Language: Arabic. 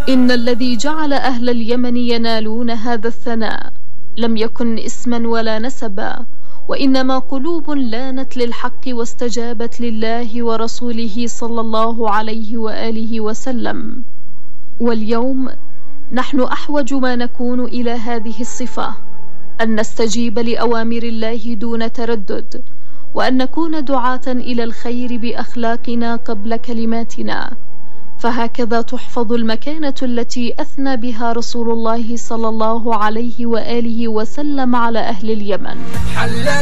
إن الذي جعل أهل اليمن ينالون هذا الثناء لم يكن اسما ولا نسبا، وإنما قلوب لانت للحق واستجابت لله ورسوله صلى الله عليه وآله وسلم. واليوم نحن أحوج ما نكون إلى هذه الصفة، أن نستجيب لأوامر الله دون تردد، وأن نكون دعاة إلى الخير بأخلاقنا قبل كلماتنا. فهكذا تحفظ المكانة التي أثنى بها رسول الله صلى الله عليه وآله وسلم على أهل اليمن.